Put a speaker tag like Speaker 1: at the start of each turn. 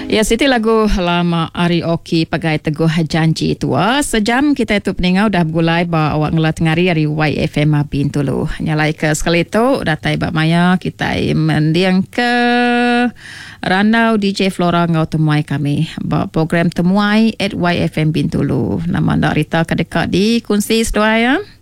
Speaker 1: Ya, siti lagu lama Arioki Pagai Teguh Janji Tua. Sejam kita itu peningau dah bergulai bawa awak ngelat ngari dari YFM Bintulu. Nyalai ke sekali itu datai bak maya kita mendiang ke Randau DJ Flora ngau temuai kami. Bawa program temuai at YFM Bintulu. Nama anda Rita kedekat di kunci sedua ya.